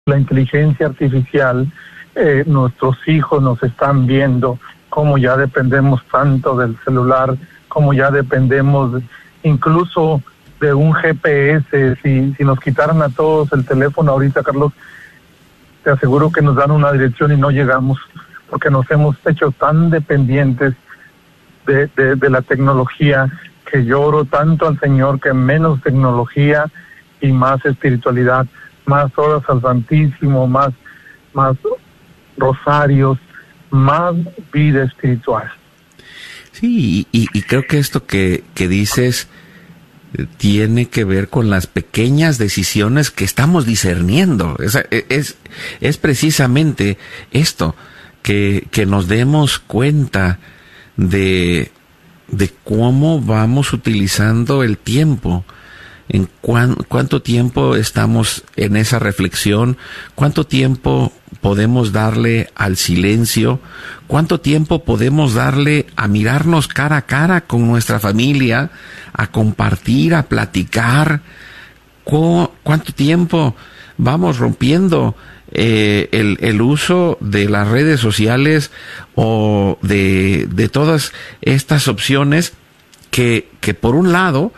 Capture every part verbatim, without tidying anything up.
la inteligencia artificial, eh, nuestros hijos nos están viendo cómo ya dependemos tanto del celular, cómo ya dependemos de, incluso de un G P S. Si, si nos quitaran a todos el teléfono ahorita, Carlos, te aseguro que nos dan una dirección y no llegamos, porque nos hemos hecho tan dependientes de, de, de la tecnología, que yo oro tanto al Señor que menos tecnología y más espiritualidad, más horas al Santísimo, más, más rosarios, más vida espiritual. Sí, y, y creo que esto que, que dices tiene que ver con las pequeñas decisiones que estamos discerniendo. Es, es, es precisamente esto, que, que nos demos cuenta de, de cómo vamos utilizando el tiempo, en cuán, cuánto tiempo estamos en esa reflexión, cuánto tiempo podemos darle al silencio, cuánto tiempo podemos darle a mirarnos cara a cara con nuestra familia, a compartir, a platicar, cu- cuánto tiempo vamos rompiendo eh, el, el uso de las redes sociales o de, de todas estas opciones que, que por un lado,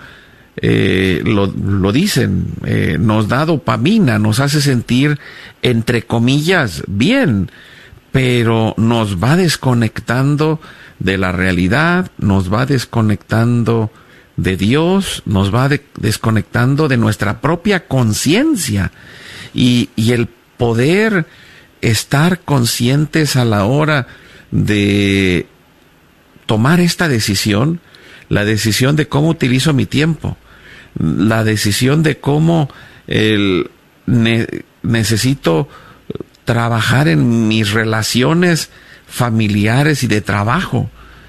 Eh, lo, lo dicen, eh, nos da dopamina, nos hace sentir, entre comillas, bien, pero nos va desconectando de la realidad, nos va desconectando de Dios, nos va de, desconectando de nuestra propia conciencia, y, y el poder estar conscientes a la hora de tomar esta decisión, la decisión de cómo utilizo mi tiempo, la decisión de cómo el, ne, necesito trabajar en mis relaciones familiares y de trabajo,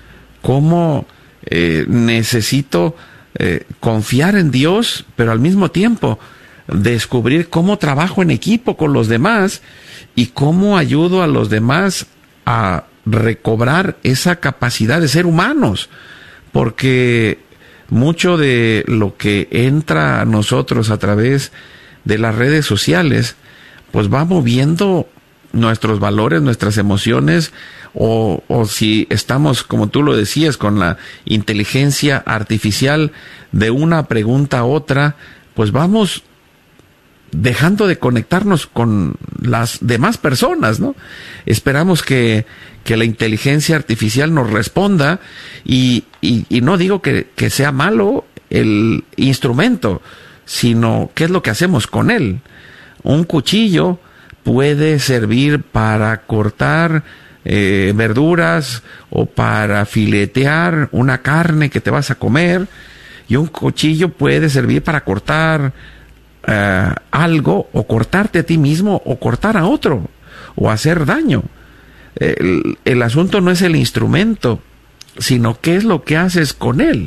cómo eh, necesito eh, confiar en Dios, pero al mismo tiempo descubrir cómo trabajo en equipo con los demás y cómo ayudo a los demás a recobrar esa capacidad de ser humanos, porque mucho de lo que entra a nosotros a través de las redes sociales, pues va moviendo nuestros valores, nuestras emociones, o, o si estamos, como tú lo decías, con la inteligencia artificial, de una pregunta a otra, pues vamos dejando de conectarnos con las demás personas, ¿no? Esperamos que, que la inteligencia artificial nos responda, y, y, y no digo que, que sea malo el instrumento, sino qué es lo que hacemos con él. Un cuchillo puede servir para cortar eh, verduras o para filetear una carne que te vas a comer, y un cuchillo puede servir para cortar Uh, algo, o cortarte a ti mismo, o cortar a otro, o hacer daño. El, el asunto no es el instrumento, sino qué es lo que haces con él.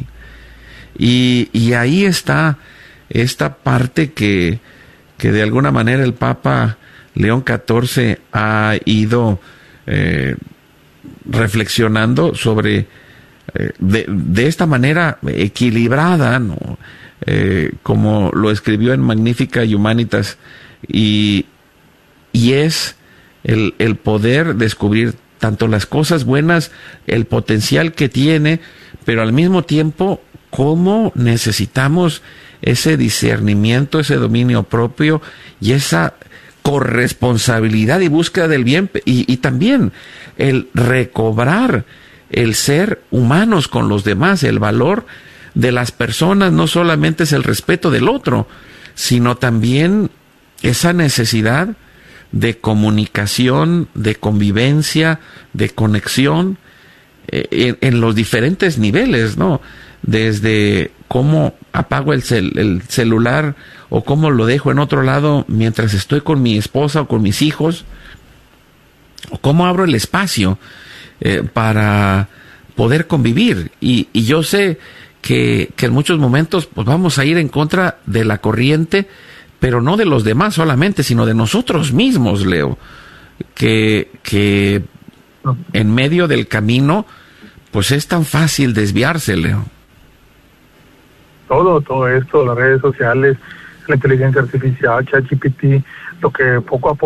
Y, y ahí está esta parte que, que de alguna manera el Papa León catorce ha ido eh, reflexionando sobre eh, de, de esta manera equilibrada, ¿no? Eh, como lo escribió en Magnificat Humanitas, y, y es el, el poder descubrir tanto las cosas buenas, el potencial que tiene, pero al mismo tiempo cómo necesitamos ese discernimiento, ese dominio propio y esa corresponsabilidad y búsqueda del bien, y, y también el recobrar el ser humanos con los demás, el valor de las personas. No solamente es el respeto del otro, sino también esa necesidad de comunicación, de convivencia, de conexión eh, en, en los diferentes niveles, ¿no? Desde cómo apago el, cel, el celular, o cómo lo dejo en otro lado mientras estoy con mi esposa o con mis hijos, o cómo abro el espacio eh, para poder convivir. Y, y yo sé Que, que en muchos momentos pues vamos a ir en contra de la corriente, pero no de los demás solamente, sino de nosotros mismos, Leo, que, que en medio del camino pues es tan fácil desviarse, Leo. Todo, todo esto, las redes sociales la inteligencia artificial, ChatGPT, lo que poco a poco